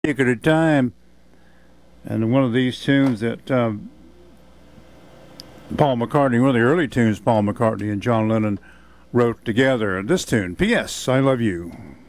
Tick at a time. And one of these tunes that Paul McCartney, one of the early tunes Paul McCartney and John Lennon wrote together. This tune, P.S. I Love You.